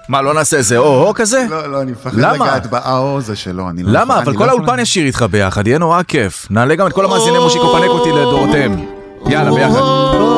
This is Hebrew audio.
מה, לא נעשה איזה או כזה? לא, אני מפחד לגעת באו זה שלו. למה? אבל כל האולפן ישיר איתך ביחד, יהיה נורא כיף. נעלה גם את כל המאזיני מושיקו פנק אותי לדורותיהם. יאללה, ביחד.